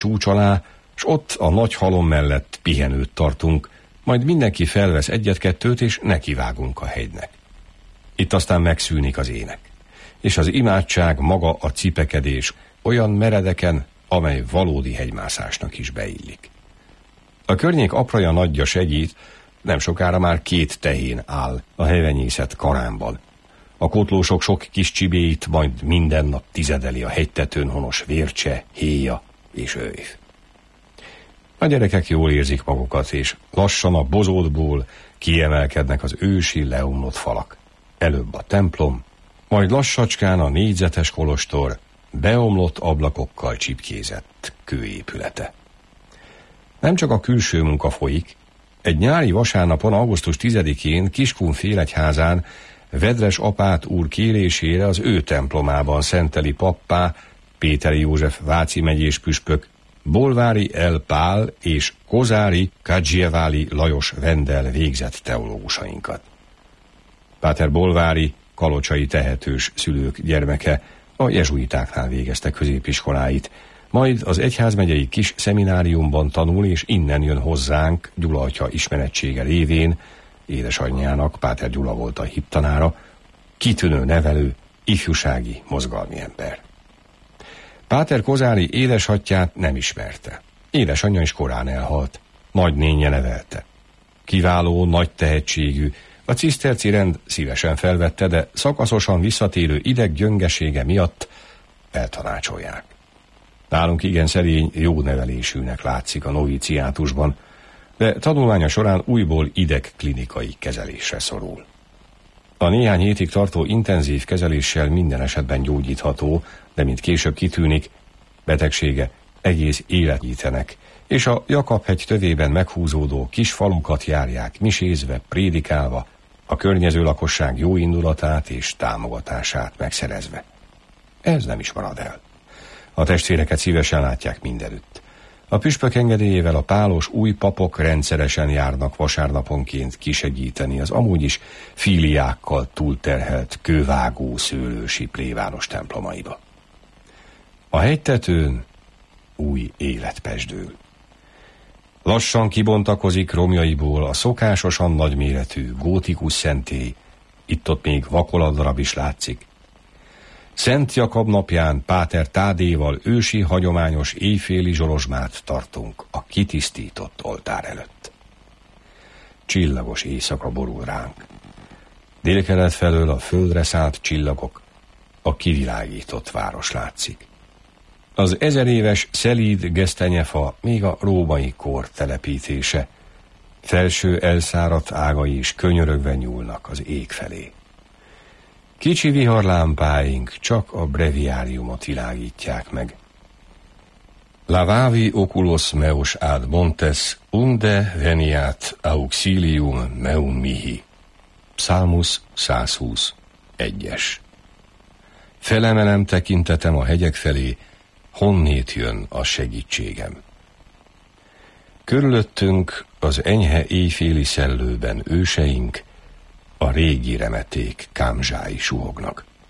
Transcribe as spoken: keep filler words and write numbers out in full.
csúcs alá, s ott a nagy halom mellett pihenőt tartunk, majd mindenki felvesz egyet-kettőt, és nekivágunk a hegynek. Itt aztán megszűnik az ének, és az imádság maga a cipekedés olyan meredeken, amely valódi hegymászásnak is beillik. A környék apraja nagyja segít, nem sokára már két tehén áll a hevenyészet karánban. A kotlósok sok kis csibéit majd minden nap tizedeli a hegytetőn honos vércse, héja és őv. A gyerekek jól érzik magukat, és lassan a bozótból kiemelkednek az ősi leomlott falak. Előbb a templom, majd lassacskán a négyzetes kolostor beomlott ablakokkal csipkézett kőépülete. Nem csak a külső munka folyik, egy nyári vasárnapon, augusztus tizedikén Kiskun félegyházán Vedres Apát úr kérésére az ő templomában szenteli pappá Péteri József váci megyés püspök, Bolvári L. Pál és Kozári Kadzsieváli Lajos Vendel végzett teológusainkat. Páter Bolvári kalocsai tehetős szülők gyermeke, a jezsuitáknál végezte középiskoláit, majd az egyházmegyei kis szemináriumban tanul, és innen jön hozzánk Gyula atya ismerettsége révén, édesanyjának, Páter Gyula volt a hiptanára, kitűnő nevelő, ifjúsági, mozgalmi ember. Páter Kozári édesatját nem ismerte. Édesanyja is korán elhalt, nagynénje nevelte. Kiváló, nagy tehetségű, a ciszterci rend szívesen felvette, de szakaszosan visszatérő ideg gyöngesége miatt eltanácsolják. Nálunk igen szerény, jó nevelésűnek látszik a noviciátusban, de tanulmánya során újból idegklinikai kezelésre szorul. A néhány hétig tartó intenzív kezeléssel minden esetben gyógyítható, de mint később kitűnik, betegsége egész életítenek, és a Jakab-hegy tövében meghúzódó kis falukat járják misézve, prédikálva, a környező lakosság jó indulatát és támogatását megszerezve. Ez nem is marad el. A testvéreket szívesen látják mindenütt. A püspök engedélyével a pálos új papok rendszeresen járnak vasárnaponként kisegíteni az amúgy is fíliákkal túlterhelt kővágó szőlősi plébános templomaiba. A hegytetőn új élet pesdül. Lassan kibontakozik romjaiból a szokásosan nagyméretű gótikus szentély, itt-ott még vakolatdarab is látszik. Szent Jakab napján Páter Tádéval ősi hagyományos éjféli zsolozsmát tartunk a kitisztított oltár előtt. Csillagos éjszaka borul ránk. Délkelet felől a földre szállt csillagok, a kivilágított város látszik. Az ezer éves szelíd gesztenyefa még a római kor telepítése, felső elszáradt ágai is könyörögve nyúlnak az ég felé. Kicsi viharlámpáink csak a breviáriumot világítják meg. Lavavi oculos meus ad montes, unde veniat auxilium meum mihi. Psalmus száz húsz, egyes. Felemelem tekintetem a hegyek felé, honnét jön a segítségem. Körülöttünk az enyhe éjféli szellőben őseink, a régi remeték kámzsái suhognak.